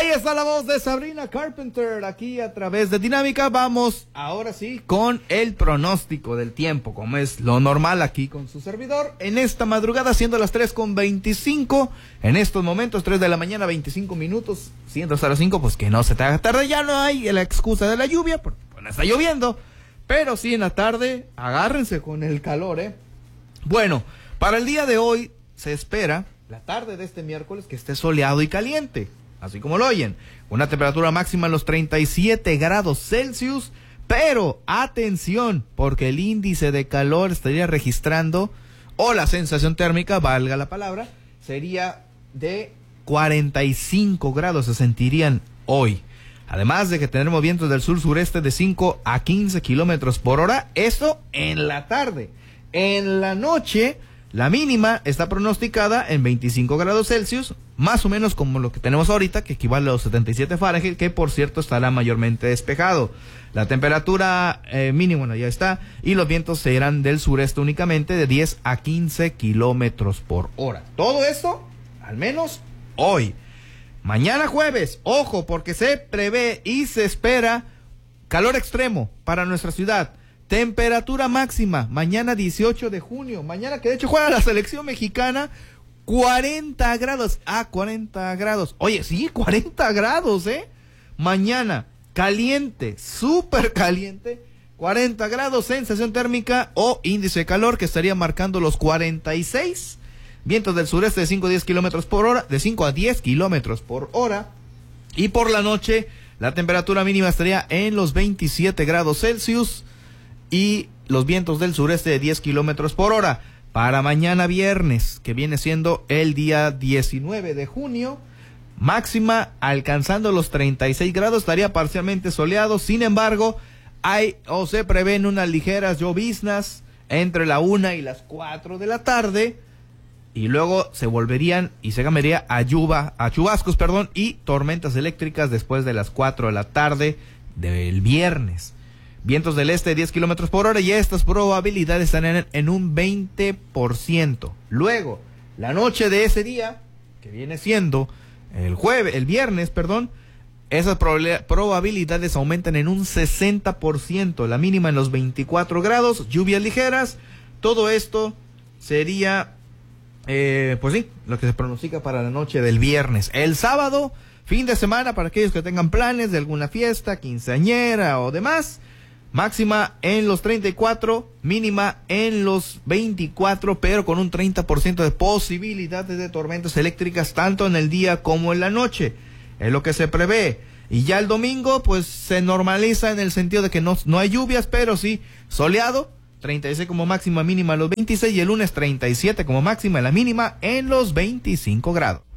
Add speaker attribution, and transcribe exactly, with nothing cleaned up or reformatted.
Speaker 1: Ahí está la voz de Sabrina Carpenter aquí a través de Dinámica. Vamos ahora sí con el pronóstico del tiempo, como es lo normal aquí con su servidor. En esta madrugada, siendo las tres con veinticinco, en estos momentos, tres de la mañana, veinticinco minutos, siendo hasta las cinco, pues que no se te haga tarde. Ya no hay la excusa de la lluvia, porque pues, no está lloviendo. Pero sí en la tarde, agárrense con el calor, ¿eh? Bueno, para el día de hoy se espera, la tarde de este miércoles, que esté soleado y caliente. Así como lo oyen, una temperatura máxima en los treinta y siete grados Celsius, pero atención, porque el índice de calor estaría registrando, o la sensación térmica, valga la palabra, sería de cuarenta y cinco grados, se sentirían hoy. Además de que tendremos vientos del sur-sureste de cinco a quince kilómetros por hora, eso en la tarde. En la noche, la mínima está pronosticada en veinticinco grados Celsius, más o menos como lo que tenemos ahorita, que equivale a los setenta y siete Fahrenheit, que por cierto estará mayormente despejado. La temperatura eh, mínima, bueno, ya está, y los vientos se irán del sureste únicamente de diez a quince kilómetros por hora. Todo esto, al menos hoy. Mañana jueves, ojo, porque se prevé y se espera calor extremo para nuestra ciudad. Temperatura máxima, mañana dieciocho de junio, mañana que de hecho juega la selección mexicana, cuarenta grados, ah, cuarenta grados, oye, sí, cuarenta grados, eh, mañana, caliente, súper caliente, cuarenta grados, sensación térmica o índice de calor que estaría marcando los cuarenta y seis, vientos del sureste de cinco a diez kilómetros por hora, de cinco a diez kilómetros por hora, y por la noche, la temperatura mínima estaría en los veintisiete grados Celsius, y los vientos del sureste de diez kilómetros por hora. Para mañana viernes, que viene siendo el día diecinueve de junio, máxima alcanzando los treinta y seis grados, estaría parcialmente soleado. Sin embargo, hay o se prevén unas ligeras lloviznas entre la una y las cuatro de la tarde, y luego se volverían y se cambiaría a lluva, a chubascos, perdón, y tormentas eléctricas después de las cuatro de la tarde del viernes. Vientos del este de diez kilómetros por hora y estas probabilidades están en, en un veinte por ciento. Luego, la noche de ese día, que viene siendo el jueves, el viernes, perdón, esas prob- probabilidades aumentan en un sesenta por ciento. La mínima en los veinticuatro grados, lluvias ligeras. Todo esto sería, eh, pues sí, lo que se pronostica para la noche del viernes. El sábado, fin de semana, para aquellos que tengan planes de alguna fiesta, quinceañera o demás. Máxima en los treinta y cuatro, mínima en los veinticuatro, pero con un treinta por ciento de posibilidades de tormentas eléctricas tanto en el día como en la noche. Es lo que se prevé. Y ya el domingo, pues se normaliza en el sentido de que no, no hay lluvias, pero sí soleado, treinta y seis como máxima, mínima en los veintiséis, y el lunes treinta y siete como máxima, la mínima en los veinticinco grados.